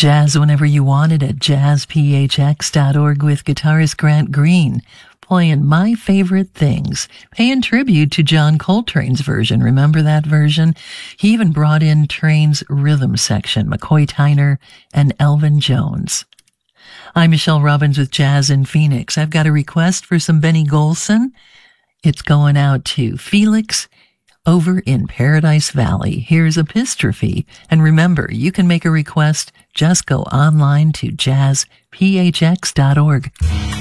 Jazz whenever you want it at jazzphx.org with guitarist Grant Green, playing My Favorite Things, paying tribute to John Coltrane's version. Remember that version? He even brought in Train's rhythm section, McCoy Tyner and Elvin Jones. I'm Michelle Robbins with Jazz in Phoenix. I've got a request for some Benny Golson. It's going out to Felix over in Paradise Valley. Here's Epistrophe. And remember, you can make a request. Just go online to jazzphx.org.